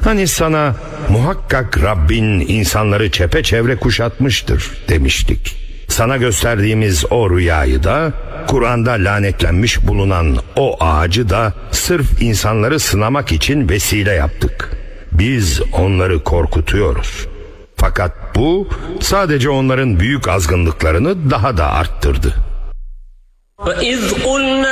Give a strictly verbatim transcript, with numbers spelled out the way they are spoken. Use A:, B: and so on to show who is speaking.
A: Hani sana muhakkak Rabbin insanları çepeçevre kuşatmıştır demiştik. Sana gösterdiğimiz o rüyayı da, Kur'an'da lanetlenmiş bulunan o ağacı da sırf insanları sınamak için vesile yaptık. Biz onları korkutuyoruz. Fakat bu sadece onların büyük azgınlıklarını daha da arttırdı.